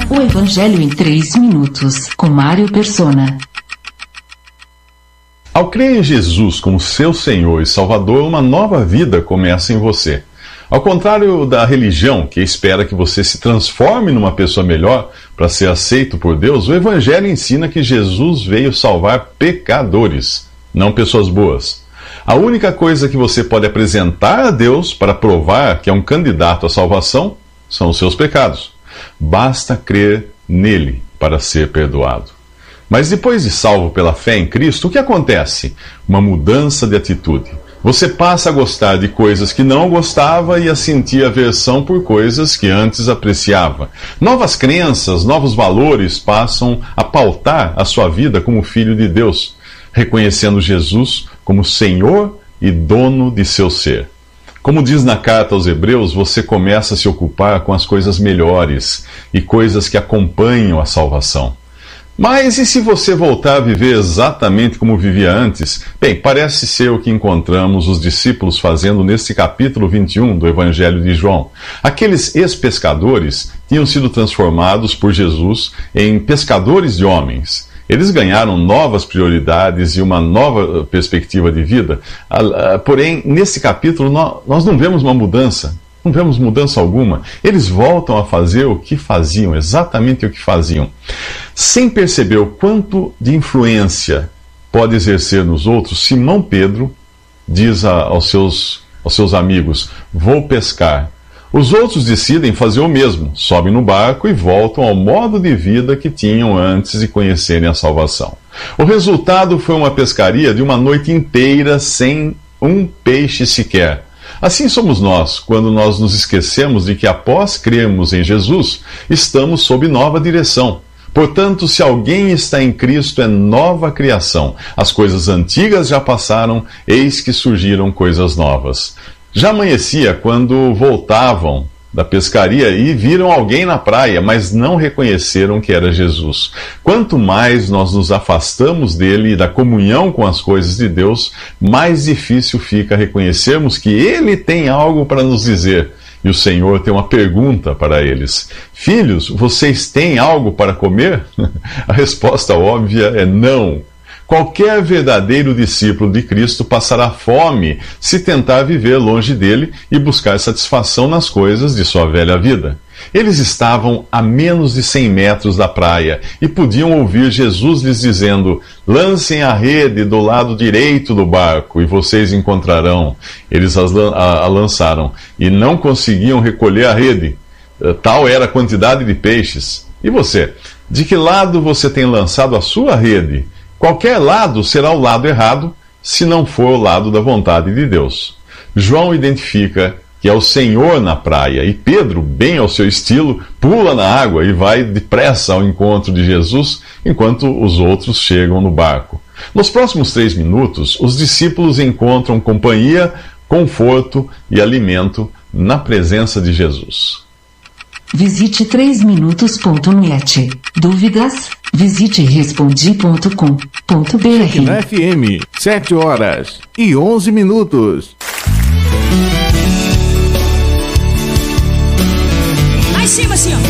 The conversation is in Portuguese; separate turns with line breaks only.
O Evangelho em 3 minutos, com Mário Persona.
Ao crer em Jesus como seu Senhor e Salvador, uma nova vida começa em você. Ao contrário da religião, que espera que você se transforme numa pessoa melhor para ser aceito por Deus, o Evangelho ensina que Jesus veio salvar pecadores, não pessoas boas. A única coisa que você pode apresentar a Deus para provar que é um candidato à salvação são os seus pecados. Basta crer nele para ser perdoado. Mas depois de salvo pela fé em Cristo, o que acontece? Uma mudança de atitude. Você passa a gostar de coisas que não gostava e a sentir aversão por coisas que antes apreciava. Novas crenças, novos valores passam a pautar a sua vida como filho de Deus, reconhecendo Jesus como Senhor e dono de seu ser. Como diz na carta aos Hebreus, você começa a se ocupar com as coisas melhores e coisas que acompanham a salvação. Mas e se você voltar a viver exatamente como vivia antes? Bem, parece ser o que encontramos os discípulos fazendo neste capítulo 21 do Evangelho de João. Aqueles ex-pescadores tinham sido transformados por Jesus em pescadores de homens. Eles ganharam novas prioridades e uma nova perspectiva de vida. Porém, nesse capítulo, nós não vemos uma mudança. Não vemos mudança alguma. Eles voltam a fazer o que faziam, exatamente o que faziam. Sem perceber o quanto de influência pode exercer nos outros, Simão Pedro diz aos seus amigos: vou pescar. Os outros decidem fazer o mesmo, sobem no barco e voltam ao modo de vida que tinham antes de conhecerem a salvação. O resultado foi uma pescaria de uma noite inteira sem um peixe sequer. Assim somos nós, quando nós nos esquecemos de que após crermos em Jesus, estamos sob nova direção. Portanto, se alguém está em Cristo, é nova criação. As coisas antigas já passaram, eis que surgiram coisas novas. Já amanhecia quando voltavam da pescaria e viram alguém na praia, mas não reconheceram que era Jesus. Quanto mais nós nos afastamos dele e da comunhão com as coisas de Deus, mais difícil fica reconhecermos que ele tem algo para nos dizer. E o Senhor tem uma pergunta para eles: filhos, vocês têm algo para comer? A resposta óbvia é não. Qualquer verdadeiro discípulo de Cristo passará fome se tentar viver longe dele e buscar satisfação nas coisas de sua velha vida. Eles estavam a menos de 100 metros da praia e podiam ouvir Jesus lhes dizendo: lancem a rede do lado direito do barco e vocês encontrarão. Eles a lançaram e não conseguiam recolher a rede. Tal era a quantidade de peixes. E você? De que lado você tem lançado a sua rede? Qualquer lado será o lado errado, se não for o lado da vontade de Deus. João identifica que é o Senhor na praia, e Pedro, bem ao seu estilo, pula na água e vai depressa ao encontro de Jesus, enquanto os outros chegam no barco. Nos próximos 3 minutos, os discípulos encontram companhia, conforto e alimento na presença de Jesus.
Visite 3minutos.net. Dúvidas? Visite respondi.com.br.
Na FM, 7h11.
Lá em cima, assim, ó.